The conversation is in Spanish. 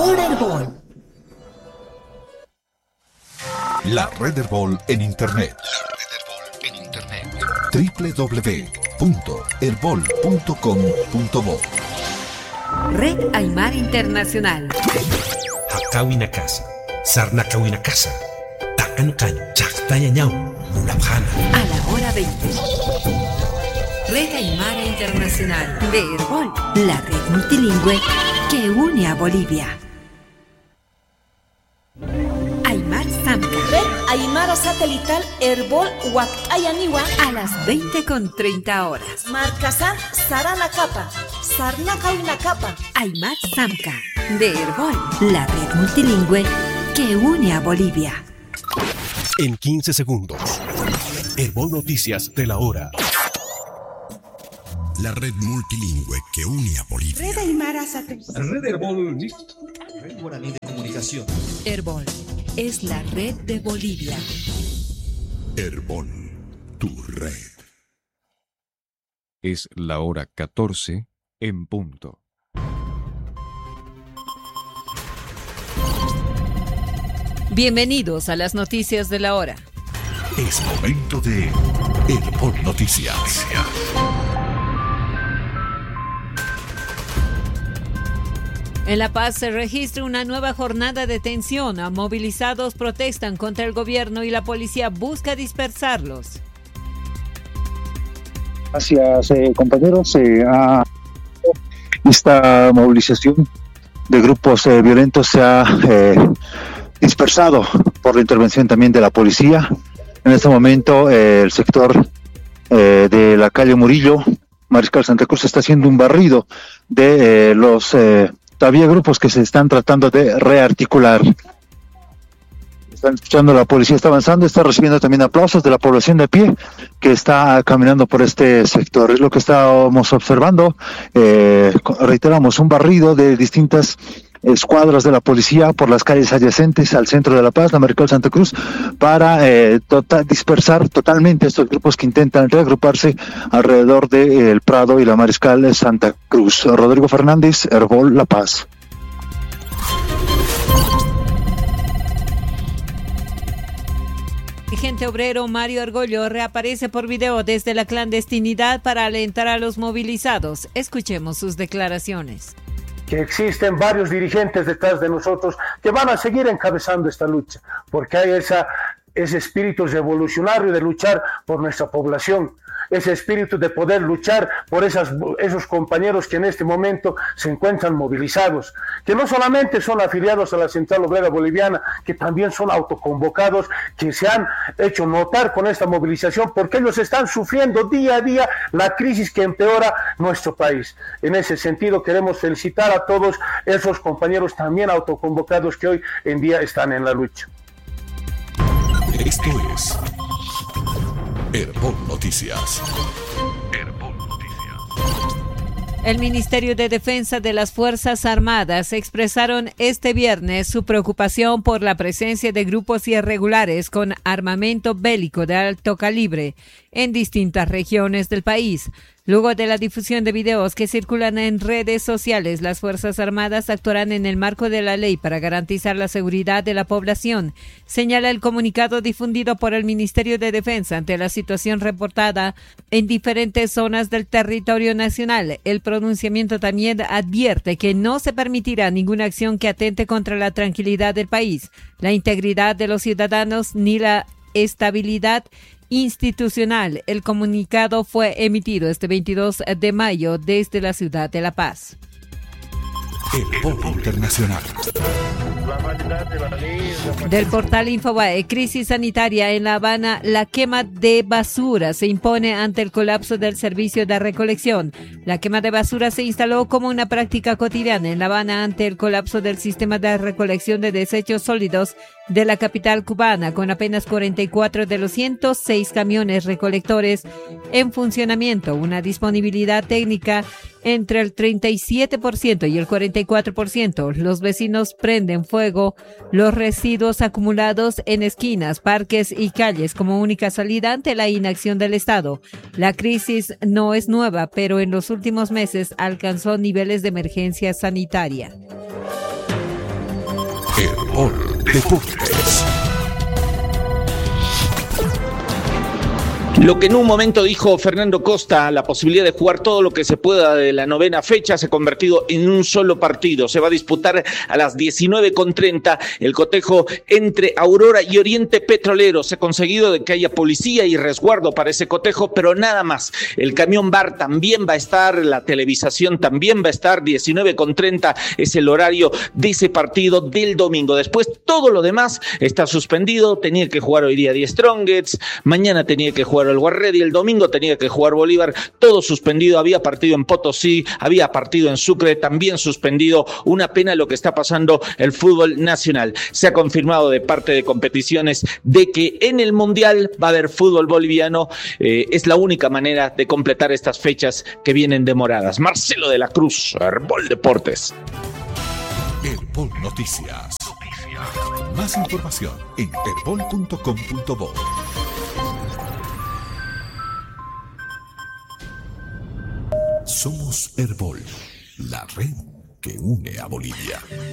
por Herbol. La Red Herbol en Internet. www.herbol.com.bo. Red Aymara Internacional. Hakawina casa, sarnakawina casa, takanukan, chaktayañao, munabjana. A la hora 20. Red Aymara Internacional de Herbol, la red multilingüe que une a Bolivia. Aymar Samca. Red Aymara Satelital Herbol Huacayaniwa. A las 20:30 horas. Marcasan Sarana Capa, Sarnacawina Capa. Aymar Samca de Herbol, la red multilingüe que une a Bolivia. En 15 segundos. Herbol Noticias de la hora. La red multilingüe que une a Bolivia. Red Aymara Satelital. Red Herbol. Red Guaraní de Comunicación. Herbol es la red de Bolivia. Herbol, tu red. Es la hora 14 en punto. Bienvenidos a las noticias de la hora. Es momento de Herbol Noticias. En La Paz se registra una nueva jornada de tensión. Movilizados protestan contra el gobierno y la policía busca dispersarlos. Gracias, compañeros. Esta movilización de grupos violentos se ha dispersado por la intervención también de la policía. En este momento el sector de la calle Murillo, Mariscal Santa Cruz, está haciendo un barrido de los todavía grupos que se están tratando de rearticular. Están escuchando, la policía está avanzando, está recibiendo también aplausos de la población de a pie que está caminando por este sector. Es lo que estábamos observando. Reiteramos, un barrido de distintas escuadras de la policía por las calles adyacentes al centro de La Paz, la Mariscal Santa Cruz, para dispersar totalmente estos grupos que intentan reagruparse alrededor del Prado y la Mariscal Santa Cruz. Rodrigo Fernández, Herbol, La Paz. El dirigente obrero Mario Argollo reaparece por video desde la clandestinidad para alentar a los movilizados. Escuchemos sus declaraciones. Que existen varios dirigentes detrás de nosotros que van a seguir encabezando esta lucha, porque hay ese espíritu revolucionario de luchar por nuestra población, ese espíritu de poder luchar por esos compañeros que en este momento se encuentran movilizados, que no solamente son afiliados a la Central Obrera Boliviana, que también son autoconvocados, que se han hecho notar con esta movilización, porque ellos están sufriendo día a día la crisis que empeora nuestro país. En ese sentido queremos felicitar a todos esos compañeros también autoconvocados que hoy en día están en la lucha. Esto es Herbol Noticias. El Ministerio de Defensa de las Fuerzas Armadas expresaron este viernes su preocupación por la presencia de grupos irregulares con armamento bélico de alto calibre en distintas regiones del país. Luego de la difusión de videos que circulan en redes sociales, las Fuerzas Armadas actuarán en el marco de la ley para garantizar la seguridad de la población, señala el comunicado difundido por el Ministerio de Defensa ante la situación reportada en diferentes zonas del territorio nacional. El pronunciamiento también advierte que no se permitirá ninguna acción que atente contra la tranquilidad del país, la integridad de los ciudadanos ni la estabilidad institucional. El comunicado fue emitido este 22 de mayo desde la ciudad de La Paz. Herbol Internacional. Del portal Infobae, crisis sanitaria en La Habana, la quema de basura se impone ante el colapso del servicio de recolección. La quema de basura se instaló como una práctica cotidiana en La Habana ante el colapso del sistema de recolección de desechos sólidos de la capital cubana, con apenas 44 de los 106 camiones recolectores en funcionamiento, una disponibilidad técnica entre el 37% y el 44%. Los vecinos prenden fuego los residuos acumulados en esquinas, parques y calles como única salida ante la inacción del Estado. La crisis no es nueva, pero en los últimos meses alcanzó niveles de emergencia sanitaria. Herbol Deportes. Lo que en un momento dijo Fernando Costa, la posibilidad de jugar todo lo que se pueda de la 9ª fecha, se ha convertido en un solo partido. Se va a disputar a las 19:30 el cotejo entre Aurora y Oriente Petrolero. Se ha conseguido de que haya policía y resguardo para ese cotejo, pero nada más. El camión bar también va a estar, la televisación también va a estar. 19:30 es el horario de ese partido del domingo. Después todo lo demás está suspendido. Tenía que jugar hoy día Die Strongets, mañana tenía que jugar el Guarredi, el domingo tenía que jugar Bolívar, todo suspendido. Había partido en Potosí, había partido en Sucre, también suspendido. Una pena lo que está pasando el fútbol nacional. Se ha confirmado de parte de competiciones de que en el Mundial va a haber fútbol boliviano. Es la única manera de completar estas fechas que vienen demoradas. Marcelo de la Cruz, Herbol Deportes. Herbol Noticias. Más información en herbol.com.bo. Somos Herbol, la red que une a Bolivia.